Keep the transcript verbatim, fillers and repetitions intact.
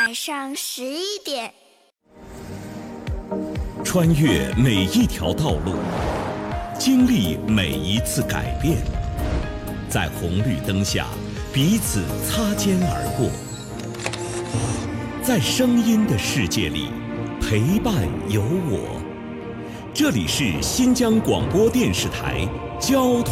晚上十一点， 穿越每一条道路，经历每一次改变，在红绿灯下彼此擦肩而过，在声音的世界里陪伴有我。这里是新疆广播电视台交通